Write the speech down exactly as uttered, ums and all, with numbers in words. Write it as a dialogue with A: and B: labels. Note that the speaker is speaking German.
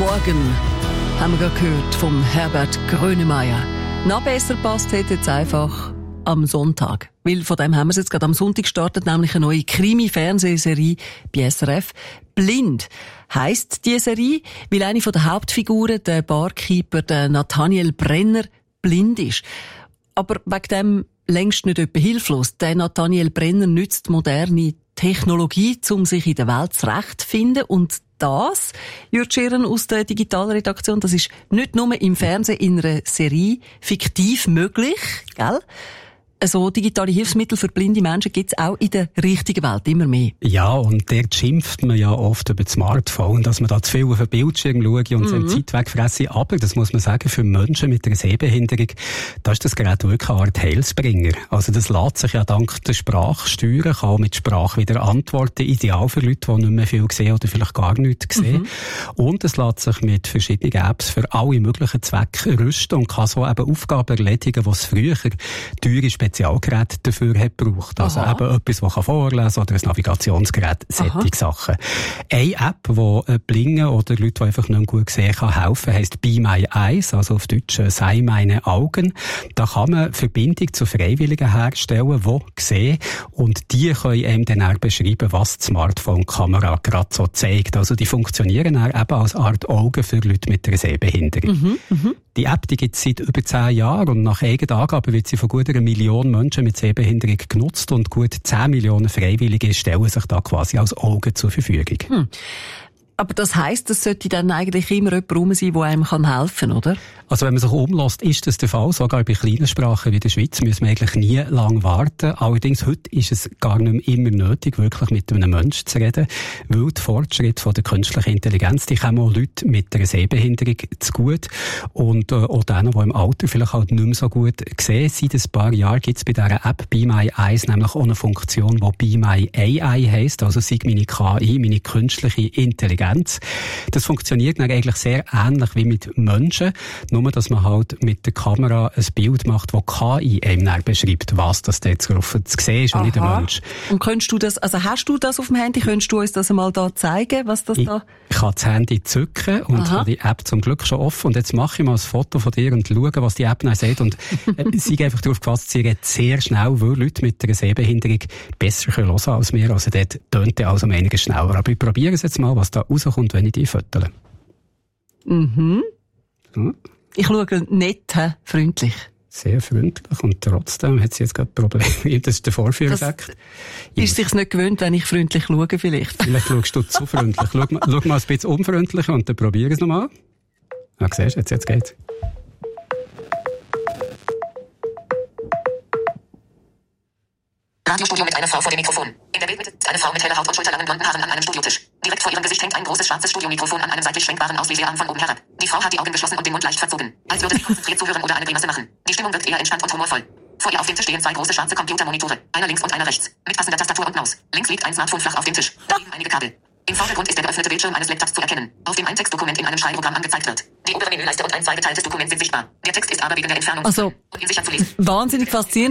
A: Morgen haben wir gerade gehört vom Herbert Grönemeyer. Noch besser passt hätte jetzt einfach am Sonntag. Weil von dem haben wir es jetzt gerade am Sonntag gestartet, nämlich eine neue Krimi-Fernsehserie bei S R F. Blind heisst die Serie, weil eine von der Hauptfiguren, der Barkeeper, der Nathaniel Brenner, blind ist. Aber wegen dem längst nicht etwa hilflos. Der Nathaniel Brenner nützt moderne Technologie, um sich in der Welt zurechtzufinden. Und das, Jürg Schirren aus der Digitalredaktion, das ist nicht nur im Fernsehen in einer Serie fiktiv möglich, gell? Also digitale Hilfsmittel für blinde Menschen gibt es auch in der richtigen Welt immer mehr.
B: Ja, und dort schimpft man ja oft über das Smartphone, dass man da zu viel auf den Bildschirm schaue und mhm. seine Zeit wegfresse. Aber, das muss man sagen, für Menschen mit einer Sehbehinderung, da ist das Gerät wirklich eine Art Heilsbringer. Also das lässt sich ja dank der Sprache steuern, kann auch mit Sprache wieder antworten. Ideal für Leute, die nicht mehr viel sehen oder vielleicht gar nichts sehen. Mhm. Und es lässt sich mit verschiedenen Apps für alle möglichen Zwecke rüsten und kann so eben Aufgaben erledigen, die es früher teure Spezialgerät dafür hat gebraucht. Also Aha. eben etwas, das vorlesen kann oder ein Navigationsgerät, solche Sachen. Eine App, die Blinden oder Leute, die einfach nicht gut sehen, kann helfen, heisst Be My Eyes, also auf Deutsch «Sei meine Augen». Da kann man Verbindung zu Freiwilligen herstellen, die sehen und die können einem dann auch beschreiben, was die Smartphone-Kamera gerade so zeigt. Also die funktionieren dann eben als Art Augen für Leute mit einer Sehbehinderung. Mhm, mh. Die App, die gibt es seit über zehn Jahren und nach eigenen Angaben wird sie von gut einer Million Menschen mit Sehbehinderung genutzt und gut zehn Millionen Freiwillige stellen sich da quasi als Augen zur Verfügung. Hm.
A: Aber das heisst, es sollte dann eigentlich immer jemand rum sein, der einem helfen kann, oder?
B: Also wenn man sich umlässt, ist das der Fall. Sogar bei kleinen Sprachen wie der Schweiz müssen wir eigentlich nie lang warten. Allerdings heute ist es gar nicht mehr immer nötig, wirklich mit einem Menschen zu reden, weil die Fortschritte von der künstlichen Intelligenz, die kommen auch Leute mit einer Sehbehinderung zu gut und äh, auch denen, die im Alter vielleicht halt nicht mehr so gut sehen. Seit ein paar Jahren gibt es bei dieser App Be My Eyes nämlich auch eine Funktion, die Be My A I heisst, also sei meine K I, meine künstliche Intelligenz. Das funktioniert dann eigentlich sehr ähnlich wie mit Menschen, nur dass man halt mit der Kamera ein Bild macht, das K I einem dann beschreibt, was das jetzt drauf zu sehen ist und nicht der Mensch.
A: Und könntest du das, also hast du das auf dem Handy, könntest du uns das einmal da zeigen, was das
B: ich,
A: da...
B: Ich kann das Handy zücken und Aha. habe die App zum Glück schon offen und jetzt mache ich mal ein Foto von dir und schaue, was die App dann sieht und äh, sie einfach darauf gefasst, sie redet sehr schnell, weil Leute mit einer Sehbehinderung besser hören können als wir, also dort tönt er also um einiges schneller. Aber ich probiere es jetzt mal, was da rauskommt, wenn ich die fötele.
A: Mhm. Hm? Ich schaue nett, freundlich.
B: Sehr freundlich und trotzdem hat sie jetzt gerade Probleme. Das ist der Vorführeffekt.
A: Ist sich's nicht gewöhnt, wenn ich freundlich schaue vielleicht?
B: Vielleicht schaust du zu freundlich. Schau mal, schau mal ein bisschen unfreundlicher und dann probiere es nochmal. Ah, siehst du, jetzt, jetzt geht's.
C: Radiostudio mit einer Frau vor dem Mikrofon. In der Bildmitte ist eine Frau mit heller Haut und schulterlangen blonden Haaren an einem Studiotisch. Direkt vor ihrem Gesicht hängt ein großes schwarzes Studiomikrofon an einem seitlich schwenkbaren Auslesearm von oben herab. Die Frau hat die Augen geschlossen und den Mund leicht verzogen, als würde sie konzentriert zuhören oder eine Grimasse machen. Die Stimmung wirkt eher entspannt und humorvoll. Vor ihr auf dem Tisch stehen zwei große schwarze Computermonitore, einer links und einer rechts, mit passender Tastatur und Maus. Links liegt ein Smartphone flach auf dem Tisch, daneben einige Kabel. Im Vordergrund ist der geöffnete Bildschirm eines Laptops zu erkennen, auf dem ein Textdokument in einem Schreibprogramm angezeigt wird. Die obere Menüleiste und ein zweigeteiltes Dokument sind sichtbar. Der Text ist aber wegen der Entfernung
A: also,
C: und unsicher zu lesen.
A: Wahnsinnig faszinierend.